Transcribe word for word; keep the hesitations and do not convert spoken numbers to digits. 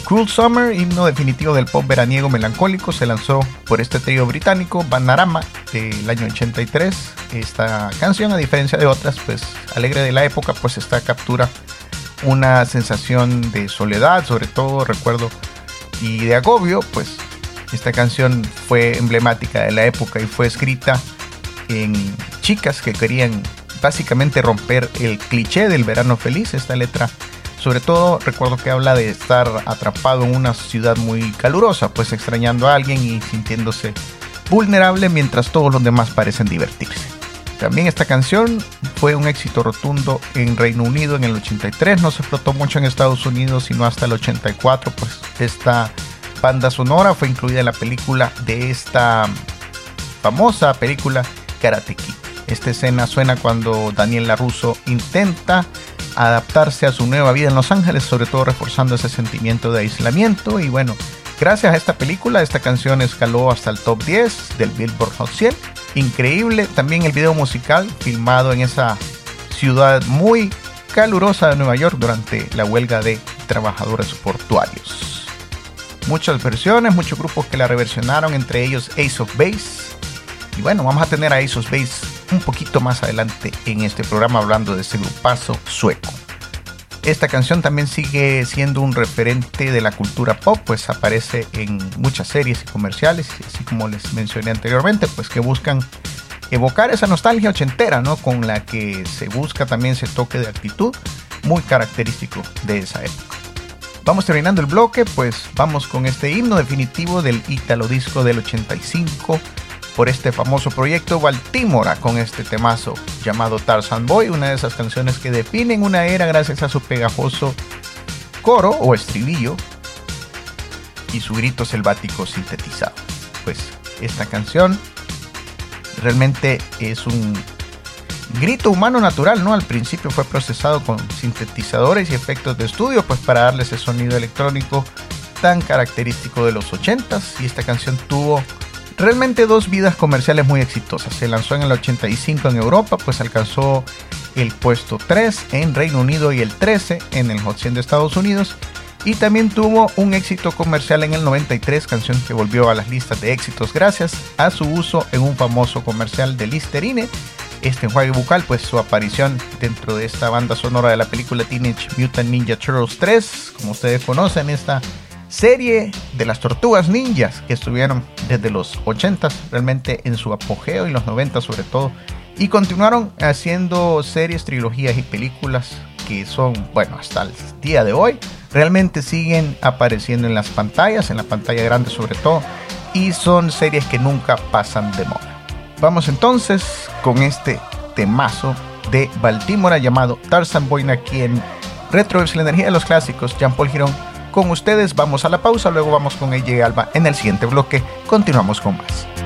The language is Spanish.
Cruel Summer, himno definitivo del pop veraniego melancólico, se lanzó por este trío británico Bananarama del año ochenta y tres. Esta canción, a diferencia de otras, pues alegre de la época, pues esta captura una sensación de soledad, sobre todo recuerdo, y de agobio. Pues esta canción fue emblemática de la época y fue escrita en chicas que querían básicamente romper el cliché del verano feliz. Esta letra, sobre todo, recuerdo que habla de estar atrapado en una ciudad muy calurosa, pues extrañando a alguien y sintiéndose vulnerable mientras todos los demás parecen divertirse. También esta canción fue un éxito rotundo en Reino Unido en el ochenta y tres, no se explotó mucho en Estados Unidos sino hasta el ochenta y cuatro, pues esta banda sonora fue incluida en la película de esta famosa película Karate Kid. Esta escena suena cuando Daniel LaRusso intenta adaptarse a su nueva vida en Los Ángeles, sobre todo reforzando ese sentimiento de aislamiento. Y bueno, gracias a esta película, esta canción escaló hasta el top diez del Billboard Hot cien. Increíble también el video musical filmado en esa ciudad muy calurosa de Nueva York durante la huelga de trabajadores portuarios. Muchas versiones, muchos grupos que la reversionaron, entre ellos Ace of Base. Y bueno, vamos a tener a Ace of Base un poquito más adelante en este programa hablando de ese grupazo sueco. Esta canción también sigue siendo un referente de la cultura pop, pues aparece en muchas series y comerciales, así como les mencioné anteriormente, pues que buscan evocar esa nostalgia ochentera, ¿no? Con la que se busca también ese toque de actitud muy característico de esa época. Vamos terminando el bloque, pues vamos con este himno definitivo del Italo Disco del ochenta y cinco, por este famoso proyecto Baltimora, con este temazo llamado Tarzan Boy, una de esas canciones que definen una era gracias a su pegajoso coro o estribillo y su grito selvático sintetizado. Pues esta canción realmente es un grito humano natural, ¿no? Al principio fue procesado con sintetizadores y efectos de estudio, pues para darle ese sonido electrónico tan característico de los ochentas, y esta canción tuvo realmente dos vidas comerciales muy exitosas. Se lanzó en el ochenta y cinco en Europa, pues alcanzó el puesto tres en Reino Unido y el trece en el Hot cien de Estados Unidos, y también tuvo un éxito comercial en el noventa y tres, canción que volvió a las listas de éxitos gracias a su uso en un famoso comercial de Listerine. Este enjuague bucal, pues su aparición dentro de esta banda sonora de la película Teenage Mutant Ninja Turtles tres, como ustedes conocen, esta serie de las tortugas ninjas que estuvieron desde los ochentas realmente en su apogeo y los noventas sobre todo, y continuaron haciendo series, trilogías y películas que son, bueno, hasta el día de hoy realmente siguen apareciendo en las pantallas, en la pantalla grande sobre todo, y son series que nunca pasan de moda. Vamos entonces con este temazo de Baltimora llamado Tarzan Boy aquí en Retro, la energía de los clásicos. Jean-Paul Girón con ustedes, vamos a la pausa, luego vamos con A J Alba en el siguiente bloque, continuamos con más.